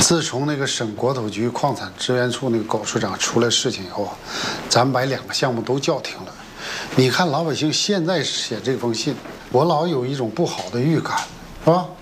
自从那个省国土局矿产资源处那个高处长出了事情以后，咱把2个项目都叫停了。你看老百姓现在写这封信，我老有一种不好的预感，是吧？